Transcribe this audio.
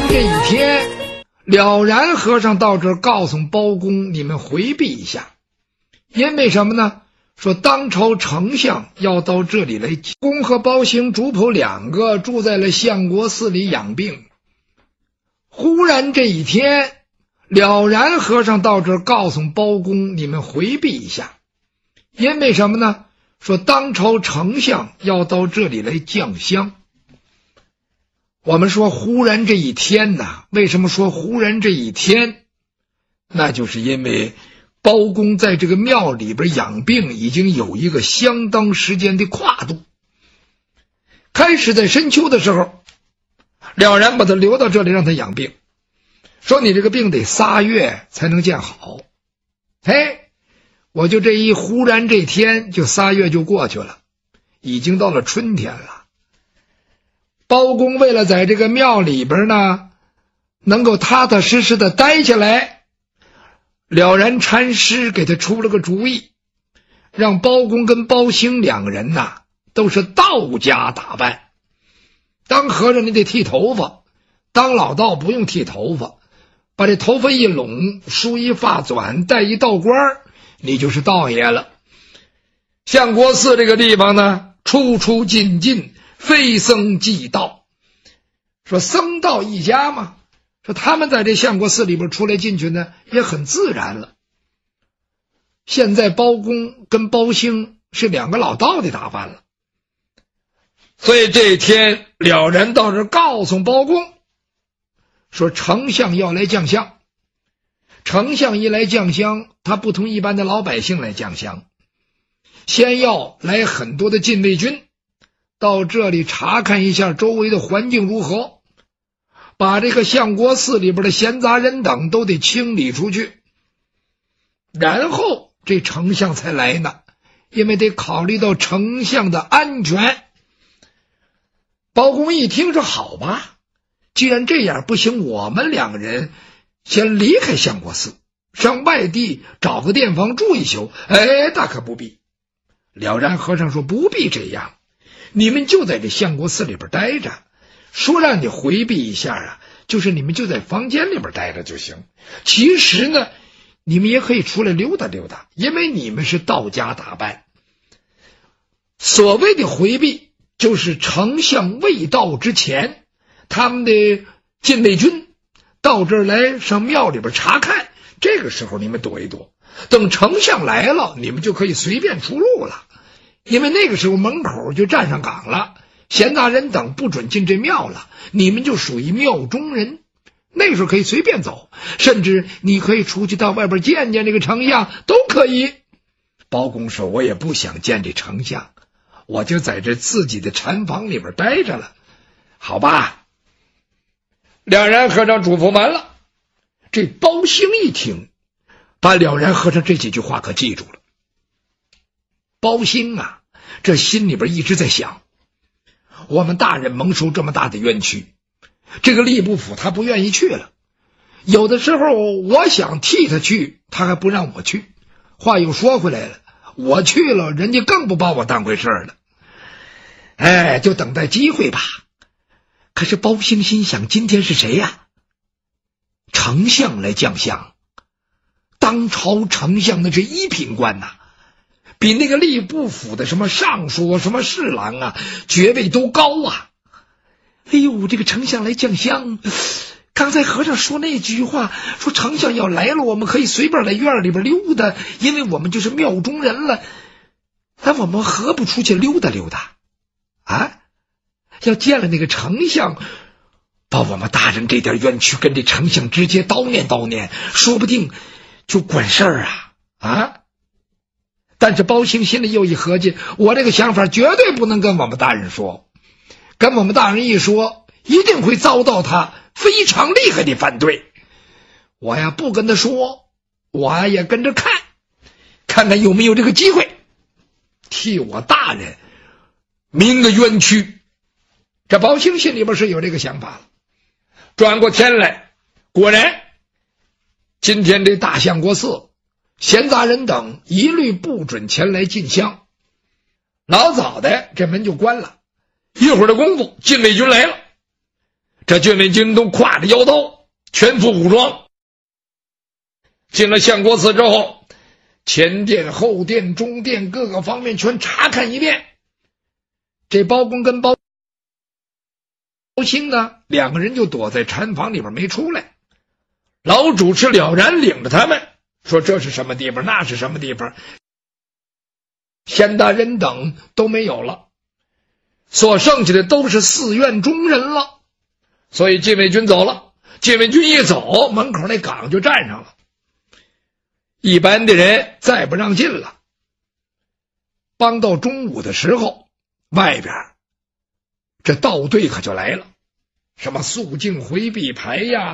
这一天，了然和尚到这儿告诉包公，你们回避一下，因为什么呢？说当朝丞相要到这里来。公和包兴、主仆两个住在了相国寺里养病。忽然这一天，了然和尚到这儿告诉包公，你们回避一下，因为什么呢？说当朝丞相要到这里来降香。我们说忽然这一天呢，为什么说忽然这一天？那就是因为包公在这个庙里边养病已经有一个相当时间的跨度。开始在深秋的时候，了然把他留到这里让他养病，说你这个病得3月才能见好。我就这一忽然这天就3月就过去了，已经到了春天了。包公为了在这个庙里边呢能够踏踏实实的待下来，了然禅师给他出了个主意，让包公跟包兴两个人呐都是道家打扮。当和尚你得剃头发，当老道不用剃头发，把这头发一拢，梳一发纂，戴一道冠，你就是道爷了。相国寺这个地方呢，出出进进，非僧即道，说僧道一家嘛，说他们在这相国寺里边出来进去呢也很自然了。现在包公跟包兴是两个老道的打扮了，所以这天了然到这告诉包公，说丞相要来降香。丞相一来降香，他不同一般的老百姓来降香，先要来很多的禁卫军到这里查看一下周围的环境如何，把这个相国寺里边的闲杂人等都得清理出去，然后这丞相才来呢，因为得考虑到丞相的安全。包公一听说好吧，既然这样不行，我们两个人先离开相国寺，上外地找个店房住一宿。大可不必。了然和尚说不必这样，你们就在这相国寺里边待着，说让你回避一下啊，就是你们就在房间里边待着就行。其实呢，你们也可以出来溜达溜达，因为你们是道家打扮。所谓的回避，就是丞相未到之前，他们的禁卫军到这儿来上庙里边查看，这个时候你们躲一躲，等丞相来了，你们就可以随便出入了，因为那个时候门口就站上岗了，闲杂人等不准进这庙了，你们就属于庙中人，那时候可以随便走，甚至你可以出去到外边见见这个丞相都可以。包公说我也不想见这丞相，我就在这自己的禅房里边待着了。好吧，了然和尚嘱咐完了，这包兴一听，把了然和尚这几句话可记住了。包兴啊，这心里边一直在想，我们大人蒙受这么大的冤屈，这个吏部府他不愿意去了，有的时候我想替他去，他还不让我去。话又说回来了，我去了，人家更不把我当回事了。就等待机会吧。可是包兴心想，今天是谁呀？丞相来降香，当朝丞相那是一品官呐，比那个吏部府的什么尚书什么侍郎啊爵位都高啊。这个丞相来降香，刚才和尚说那句话，说丞相要来了，我们可以随便来院里边溜达，因为我们就是庙中人了。那我们何不出去溜达溜达啊？要见了那个丞相，把我们大人这点冤屈跟这丞相直接叨念叨念，说不定就管事儿啊。但是包兴心里又一合计，我这个想法绝对不能跟我们大人说，跟我们大人一说，一定会遭到他非常厉害的反对。我呀不跟他说，我也跟着看看有没有这个机会替我大人鸣个冤屈。这包兴心里边是有这个想法了。转过天来，果然今天这大相国寺闲杂人等一律不准前来进香，老早的这门就关了。一会儿的功夫，禁卫军来了。 这禁卫军都挎着腰刀，全副武装。进了相国寺之后，前殿、后殿、中殿各个方面全查看一遍。这包公跟包兴呢，两个人就躲在禅房里边没出来。老主持了然领着他们说，这是什么地方，那是什么地方，闲大人等都没有了，所剩下的都是寺院中人了。所以禁卫军走了，禁卫军一走，门口那岗就站上了，一般的人再不让进了。帮到中午的时候，外边这道队可就来了，什么肃静回避牌呀、